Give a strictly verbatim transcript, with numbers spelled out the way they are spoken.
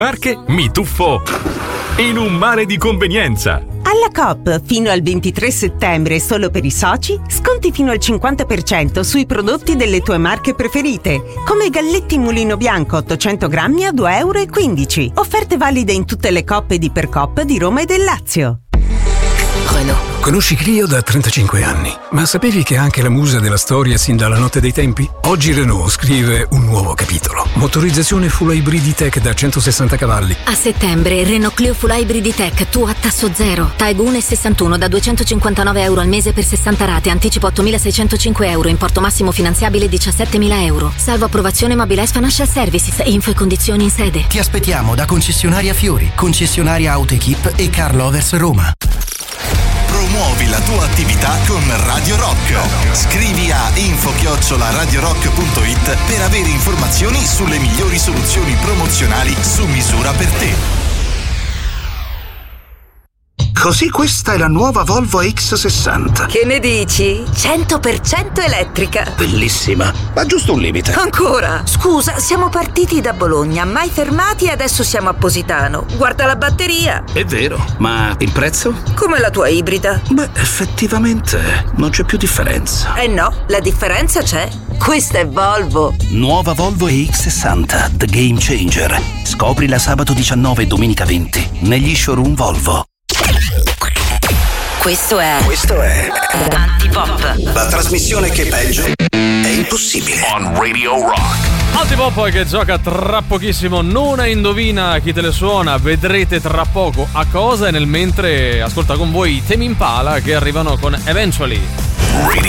Marche, mi tuffo in un mare di convenienza. Alla Coop, fino al ventitré settembre, solo per i soci, sconti fino al cinquanta per cento sui prodotti delle tue marche preferite, come Galletti Mulino Bianco ottocento grammi a due e quindici euro. Offerte valide in tutte le Coop ed Ipercoop di Roma e del Lazio. Renault. Conosci Clio da trentacinque anni, ma sapevi che è anche la musa della storia sin dalla notte dei tempi? Oggi Renault scrive un nuovo capitolo. Motorizzazione full hybrid tech da centosessanta cavalli. A settembre Renault Clio full hybrid tech, tu a tasso zero. Tag uno e sessantuno da duecentocinquantanove euro al mese per sessanta rate, anticipo ottomilaseicentocinque euro, importo massimo finanziabile diciassettemila euro. Salvo approvazione Mobilize Financial Services, info e condizioni in sede. Ti aspettiamo da concessionaria Fiori, concessionaria Autoequip e Car Lovers Roma. Promuovi la tua attività con Radio Rock. Scrivi a info chiocciola radiorock punto it per avere informazioni sulle migliori soluzioni promozionali su misura per te. Così questa è la nuova Volvo X sessanta. Che ne dici? cento per cento elettrica. Bellissima, ma giusto un limite. Ancora? Scusa, siamo partiti da Bologna, mai fermati e adesso siamo a Positano. Guarda la batteria. È vero, ma il prezzo? Come la tua ibrida. Beh, effettivamente non c'è più differenza. Eh no, la differenza c'è. Questa è Volvo. Nuova Volvo E X sessanta, The Game Changer. Scoprila sabato diciannove e domenica venti negli showroom Volvo. Questo è Questo è Antipop. La trasmissione che peggio è impossibile. On Radio Rock. Antipop che gioca tra pochissimo, non a indovina chi te le suona, vedrete tra poco a cosa, e nel mentre ascolta con voi Tame Impala che arrivano con Eventually. Radio